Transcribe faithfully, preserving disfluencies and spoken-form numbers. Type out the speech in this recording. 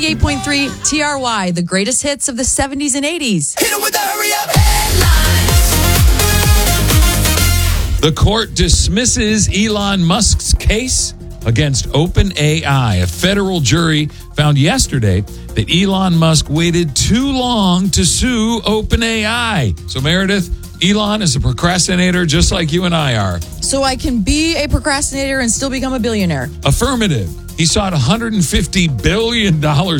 ninety-eight point three T R Y, the greatest hits of the seventies and eighties. Hit it with the hurry up headlines. The court dismisses Elon Musk's case against OpenAI. A federal jury found yesterday that Elon Musk waited too long to sue OpenAI. So, Meredith, Elon is a procrastinator just like you and I are. So I can be a procrastinator and still become a billionaire. Affirmative. He sought one hundred fifty billion dollars